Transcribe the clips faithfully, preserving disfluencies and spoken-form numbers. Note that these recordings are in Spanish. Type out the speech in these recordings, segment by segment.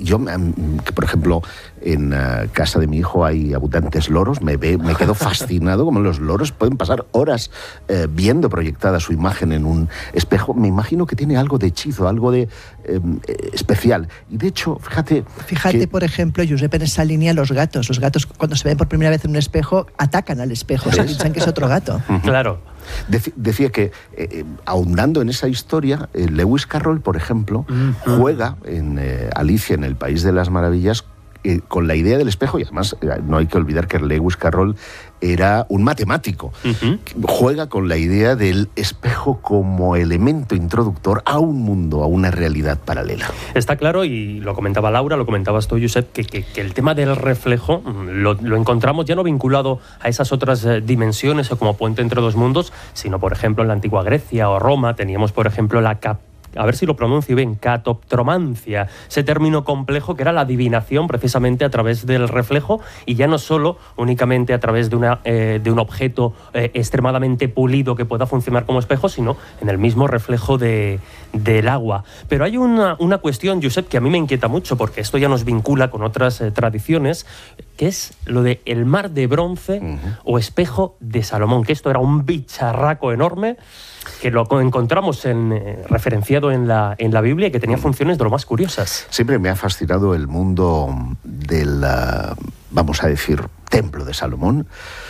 yo, que por ejemplo, en uh, casa de mi hijo hay abundantes loros, me, ve, me quedo fascinado como los loros pueden pasar horas eh, viendo proyectada su imagen en un espejo. Me imagino que tiene algo de hechizo, algo de eh, especial. Y de hecho, fíjate... Fíjate, que... por ejemplo, Josep, en esa línea los gatos. Los gatos, cuando se ven por primera vez en un espejo, atacan al espejo. O sea, piensan que es otro gato. Claro. Dec- decía que, eh, ahondando en esa historia, eh, Lewis Carroll, por ejemplo, uh-huh. juega en eh, Alicia en el País de las Maravillas eh, con la idea del espejo, y además eh, no hay que olvidar que Lewis Carroll era un matemático. Uh-huh. Juega con la idea del espejo como elemento introductor a un mundo, a una realidad paralela. Está claro, y lo comentaba Laura, lo comentabas tú, Josep, que, que, que el tema del reflejo lo, lo encontramos ya no vinculado a esas otras eh, dimensiones o como puente entre dos mundos, sino, por ejemplo, en la antigua Grecia o Roma teníamos, por ejemplo, la cap a ver si lo pronuncio bien, catoptromancia, ese término complejo que era la adivinación precisamente a través del reflejo, y ya no solo únicamente a través de, una, eh, de un objeto eh, extremadamente pulido que pueda funcionar como espejo, sino en el mismo reflejo de, del agua. Pero hay una, una cuestión, Josep, que a mí me inquieta mucho, porque esto ya nos vincula con otras eh, tradiciones, que es lo de el mar de bronce uh-huh. o espejo de Salomón, que esto era un bicharraco enorme que lo encontramos en, eh, referenciado en la, en la Biblia y que tenía funciones de lo más curiosas. Siempre me ha fascinado el mundo del, uh, vamos a decir, templo de Salomón,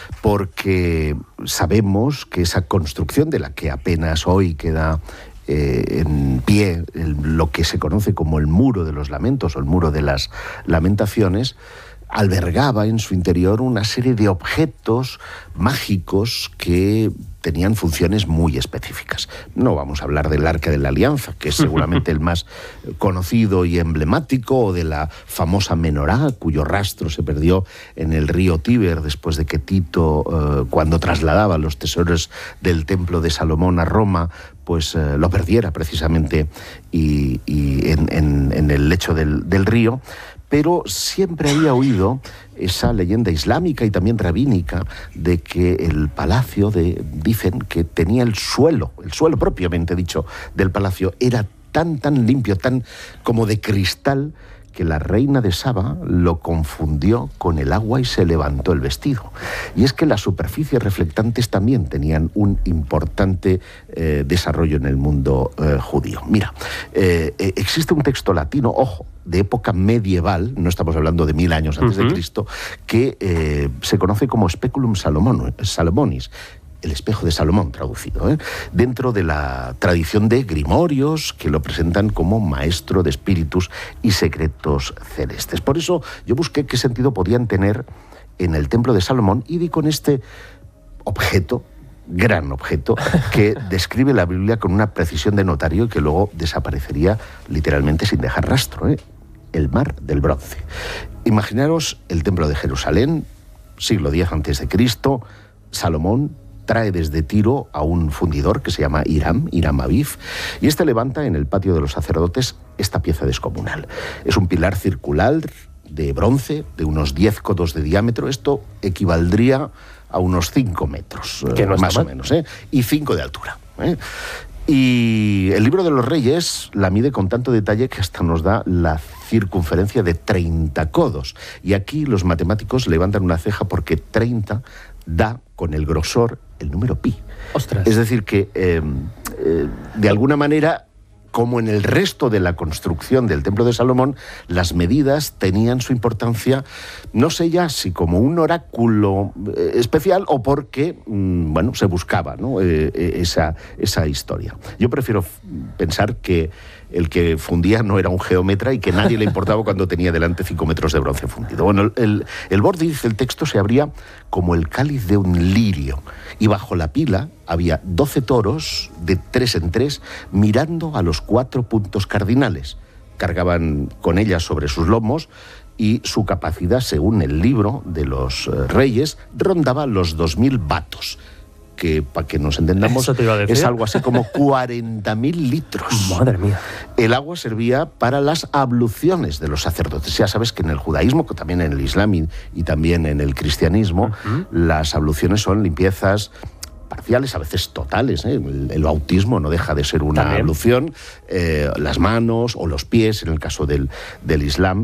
porque sabemos que esa construcción de la que apenas hoy queda eh, en pie el, lo que se conoce como el muro de los lamentos o el muro de las lamentaciones, albergaba en su interior una serie de objetos mágicos que tenían funciones muy específicas. No vamos a hablar del Arca de la Alianza, que es seguramente el más conocido y emblemático, o de la famosa menorá, cuyo rastro se perdió en el río Tíber después de que Tito, eh, cuando trasladaba los tesoros del Templo de Salomón a Roma, pues eh, lo perdiera precisamente y, y en, en, en el lecho del, del río. Pero siempre había oído esa leyenda islámica y también rabínica de que el palacio, de, dicen que tenía el suelo, el suelo propiamente dicho del palacio, era tan, tan limpio, tan como de cristal, que la reina de Saba lo confundió con el agua y se levantó el vestido. Y es que las superficies reflectantes también tenían un importante eh, desarrollo en el mundo eh, judío. Mira, eh, existe un texto latino, ojo, de época medieval, no estamos hablando de mil años antes uh-huh. de Cristo, que eh, se conoce como Speculum Salomon, Salomonis, el espejo de Salomón traducido, ¿eh? dentro de la tradición de grimorios que lo presentan como maestro de espíritus y secretos celestes. Por eso yo busqué qué sentido podían tener en el templo de Salomón y di con este objeto, gran objeto, que describe la Biblia con una precisión de notario y que luego desaparecería literalmente sin dejar rastro, ¿eh? El mar del bronce. Imaginaros el templo de Jerusalén, siglo diez antes de Cristo, Salomón trae desde Tiro a un fundidor que se llama Hiram, Hiram Aviv, y este levanta en el patio de los sacerdotes esta pieza descomunal. Es un pilar circular de bronce de unos diez codos de diámetro. Esto equivaldría a unos cinco metros, que no más o menos, ¿eh? y cinco de altura. ¿eh? Y el Libro de los Reyes la mide con tanto detalle que hasta nos da la circunferencia de treinta codos. Y aquí los matemáticos levantan una ceja porque treinta da con el grosor el número pi. ¡Ostras! Es decir que, eh, eh, de alguna manera, como en el resto de la construcción del Templo de Salomón, las medidas tenían su importancia, no sé ya si como un oráculo eh, especial o porque, mmm, bueno, se buscaba, ¿no? eh, esa, esa historia. Yo prefiero pensar que el que fundía no era un geómetra y que nadie le importaba cuando tenía delante cinco metros de bronce fundido. Bueno, el, el borde, dice el texto, se abría como el cáliz de un lirio, y bajo la pila había doce toros de tres en tres mirando a los cuatro puntos cardinales. Cargaban con ellas sobre sus lomos y su capacidad, según el libro de los eh, reyes, rondaba los dos mil batos, que, para que nos entendamos, es algo así como cuarenta mil litros. ¡Madre mía! El agua servía para las abluciones de los sacerdotes. Ya sabes que en el judaísmo, que también en el islam y, y también en el cristianismo, uh-huh. las abluciones son limpiezas parciales, a veces totales, ¿eh? el, el bautismo no deja de ser una ¿También? ablución, eh, las manos o los pies, en el caso del, del islam,